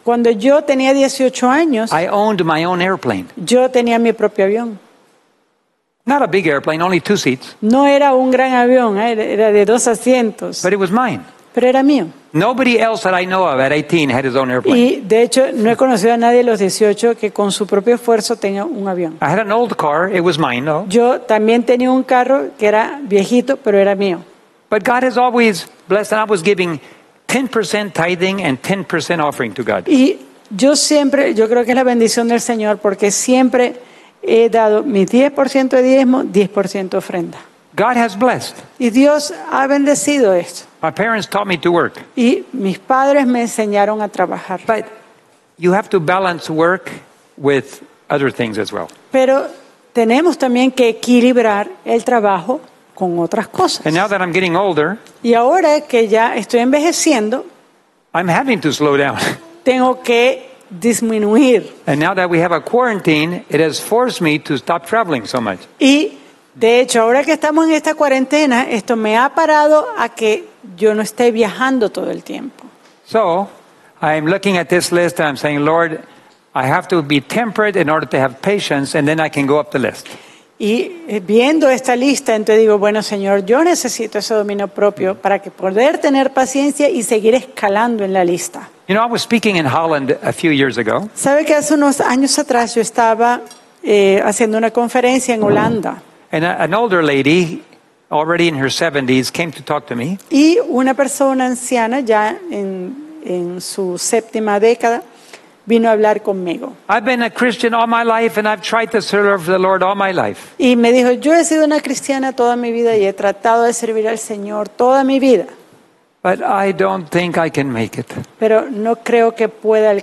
Cuando yo tenía 18 años, I owned my own airplane. yo tenía mi propio avión. Not a big airplane, only 2 seats, No era un gran avión, era de 2 asientos, but it was mine. pero era mío. Nobody else that I know of at 18 had his own airplane. Y de hecho no he conocido a nadie a los 18 que con su propio esfuerzo tenga un avión. I had an old car, it was mine, though. Yo también tenía un carro que era viejito, pero era mío. But God has always blessed, and I was giving 10% tithing and 10% offering to God. Y yo creo que es la bendición del Señor, porque siempre he dado mi 10% de diezmo, 10% ofrenda. God has blessed. Y Dios ha bendecido esto. My parents taught me to work. Y mis padres me enseñaron a trabajar. But you have to balance work with other things as well. Pero tenemos también que equilibrar el trabajo con otras cosas. And now that I'm getting older, Y ahora que ya estoy envejeciendo, I'm having to slow down. tengo que disminuir. And now that we have a quarantine, it has forced me to stop traveling so much. Y de hecho, ahora que estamos en esta cuarentena, esto me ha parado a que yo no esté viajando todo el tiempo. So I'm looking at this list and I'm saying, Lord, I have to be temperate in order to have patience, and then I can go up the list. Y viendo esta lista, entonces digo, bueno, Señor, yo necesito ese dominio propio para que poder tener paciencia y seguir escalando en la lista. You know, I was speaking in Holland a few years ago, ¿Sabe que hace unos años atrás yo estaba haciendo una conferencia en Holanda? and an older lady, already in her 70s, came to talk to me. Y una persona anciana, ya en su 7ª década, vino a hablar conmigo. I've been a Christian all my life, and I've tried to serve the Lord all my life. Y me dijo, yo he sido una cristiana toda mi vida y he tratado de servir al Señor toda mi vida, But I don't think I can make it. pero no creo que pueda